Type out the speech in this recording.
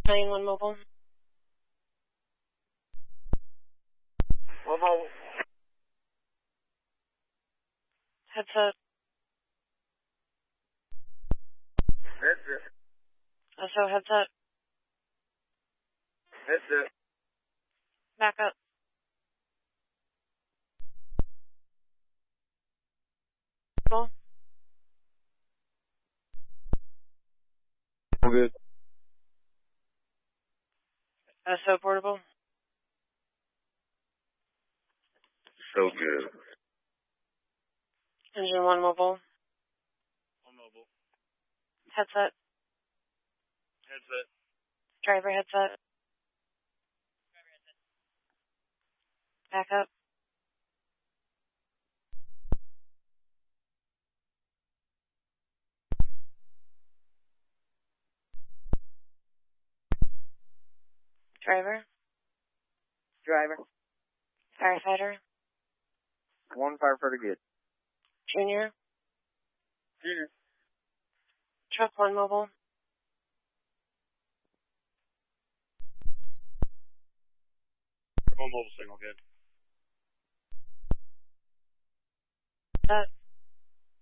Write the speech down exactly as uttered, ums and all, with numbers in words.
nine one mobile. One mobile. Headset. Headset. Also headset. Headset. Backup. Mobile. All good. Also portable. So good. Engine one mobile. One mobile. Headset. Headset. Driver headset. Backup. Driver. Driver. Firefighter. One firefighter good. Junior. Junior. Truck one mobile. One mobile signal good. Set.